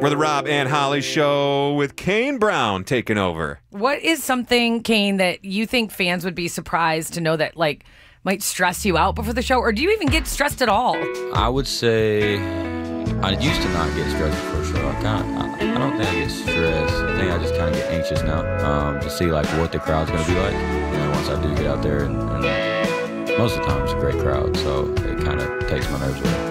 We're the Rob and Holly Show with Kane Brown taking over. What is something, Kane, that you think fans would be surprised to know that, like, might stress you out before the show? Or do you even get stressed at all? I would say I used to not get stressed before a show. I don't think I get stressed. I think I just kind of get anxious now to see, like, what the crowd's going to be like. Once I do get out there, and most of the time it's a great crowd, so it kind of takes my nerves away.